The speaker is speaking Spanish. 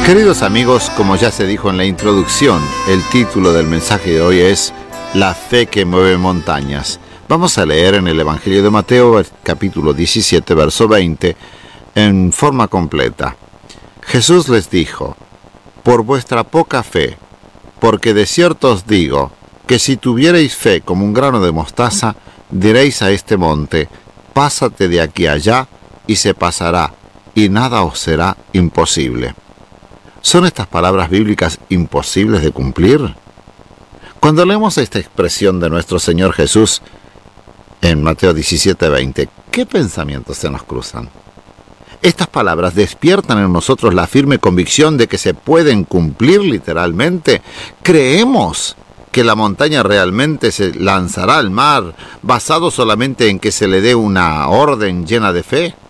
Queridos amigos, como ya se dijo en la introducción, el título del mensaje de hoy es La fe que mueve montañas. Vamos a leer en el Evangelio de Mateo, capítulo 17, verso 20, en forma completa. Jesús les dijo: por vuestra poca fe, porque de cierto os digo, que si tuvierais fe como un grano de mostaza, diréis a este monte: pásate de aquí a allá, y se pasará, y nada os será imposible. ¿Son estas palabras bíblicas imposibles de cumplir? Cuando leemos esta expresión de nuestro Señor Jesús en Mateo 17:20, ¿qué pensamientos se nos cruzan? Estas palabras despiertan en nosotros la firme convicción de que se pueden cumplir literalmente. ¿Creemos que la montaña realmente se lanzará al mar basado solamente en que se le dé una orden llena de fe?